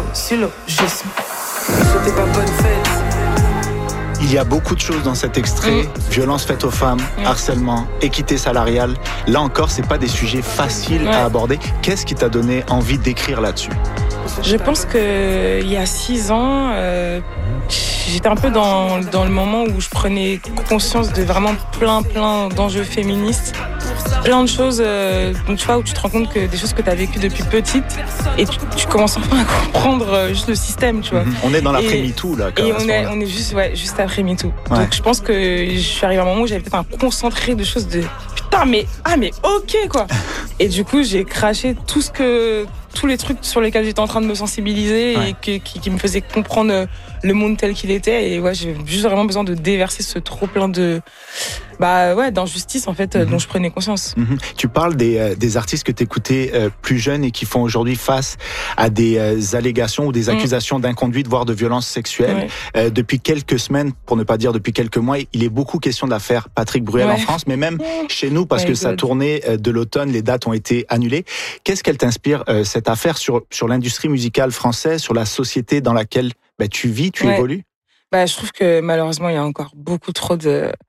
syllogisme. Souhaitez pas bonne fête. Il y a beaucoup de choses dans cet extrait. Violence faite aux femmes, harcèlement, équité salariale. Là encore, c'est pas des sujets faciles à aborder. Qu'est-ce qui t'a donné envie d'écrire là-dessus? Je pense qu'il y a 6 ans, j'étais un peu dans le moment où je prenais conscience de vraiment plein d'enjeux féministes. Plein de choses, donc tu vois, où tu te rends compte que des choses que tu as vécues depuis petite et tu commences enfin à comprendre juste le système, tu vois. On est dans l'après-MeToo, là. Et on est juste après MeToo. Ouais. Donc je pense que je suis arrivée à un moment où j'avais peut-être un concentré de choses de putain, mais ok, quoi. Et du coup, j'ai craché tous les trucs sur lesquels j'étais en train de me sensibiliser et qui me faisaient comprendre le monde tel qu'il était. Et ouais, j'ai juste vraiment besoin de déverser ce trop plein de d'injustice en fait dont je prenais conscience. Tu parles des artistes que t'écoutais plus jeunes et qui font aujourd'hui face à des allégations ou des accusations d'inconduite, voire de violence sexuelle. Depuis quelques semaines, pour ne pas dire depuis quelques mois, il est beaucoup question de l'affaire Patrick Bruel en France, mais même chez nous, parce que sa tournée de l'automne, les dates ont été annulées. Qu'est-ce qu'elle t'inspire, cette affaire, sur l'industrie musicale française, sur la société dans laquelle tu vis, tu évolues? Je trouve que malheureusement, il y a encore beaucoup trop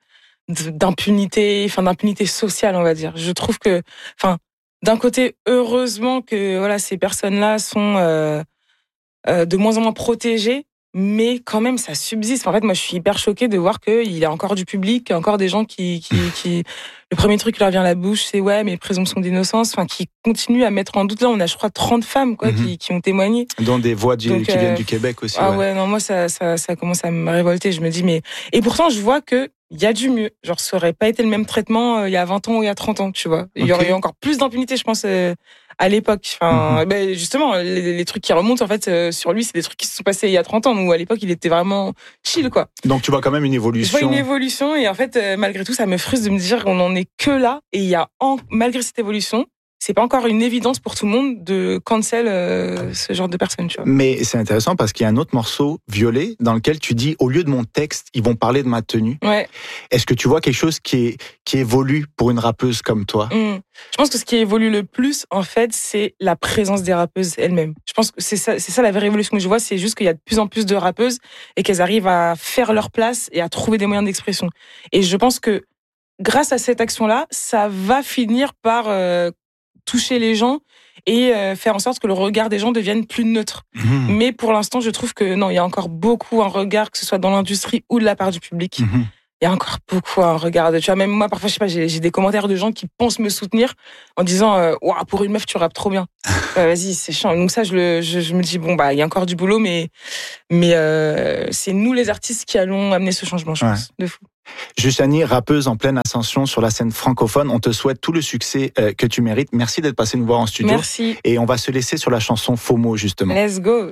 d'impunité sociale, on va dire. Je trouve que, d'un côté, heureusement que ces personnes-là sont de moins en moins protégées, mais quand même, ça subsiste. En fait, moi, je suis hyper choquée de voir qu'il y a encore du public, qu'il y a encore des gens qui le premier truc qui leur vient à la bouche, c'est mais présomption d'innocence, qui continuent à mettre en doute. Là, on a, je crois, 30 femmes, qui ont témoigné. Dont des voix qui viennent du Québec aussi. Non, moi, ça commence à me révolter. Je me dis, et pourtant, je vois que il y a du mieux. Genre, ça aurait pas été le même traitement il y a 20 ans ou il y a 30 ans, tu vois. Il y aurait eu encore plus d'impunité, je pense, à l'époque. Justement, les trucs qui remontent, en fait, sur lui, c'est des trucs qui se sont passés il y a 30 ans, où à l'époque, il était vraiment chill, quoi. Donc, tu vois quand même une évolution. Je vois une évolution, et en fait, malgré tout, ça me frustre de me dire qu'on en est que là, et il y a, malgré cette évolution, c'est pas encore une évidence pour tout le monde de cancel ce genre de personnes, tu vois. Mais c'est intéressant parce qu'il y a un autre morceau, Violet, dans lequel tu dis, au lieu de mon texte, ils vont parler de ma tenue. Ouais. Est-ce que tu vois quelque chose qui évolue pour une rappeuse comme toi? Je pense que ce qui évolue le plus, en fait, c'est la présence des rappeuses elles-mêmes. Je pense que c'est ça la vraie évolution que je vois, c'est juste qu'il y a de plus en plus de rappeuses et qu'elles arrivent à faire leur place et à trouver des moyens d'expression. Et je pense que grâce à cette action-là, ça va finir par toucher les gens et faire en sorte que le regard des gens devienne plus neutre. Mais pour l'instant, je trouve que non, il y a encore beaucoup un regard, que ce soit dans l'industrie ou de la part du public. Il y a encore beaucoup un regard. Tu vois, même moi, parfois, je sais pas, j'ai des commentaires de gens qui pensent me soutenir en disant waouh, pour une meuf, tu rappes trop bien. Vas-y, c'est chiant. Donc ça, je me dis il y a encore du boulot, mais c'est nous les artistes qui allons amener ce changement, je pense, de fou. Justanie, rappeuse en pleine ascension sur la scène francophone, on te souhaite tout le succès que tu mérites. Merci d'être passé nous voir en studio. Merci. Et on va se laisser sur la chanson FOMO, justement. Let's go.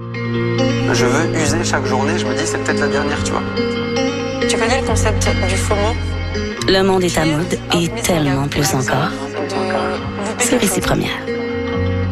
Je veux user chaque journée, je me dis c'est peut-être la dernière, tu vois. Tu connais le concept du FOMO? Le monde est à mode et tellement plus encore. C'est Récit Première.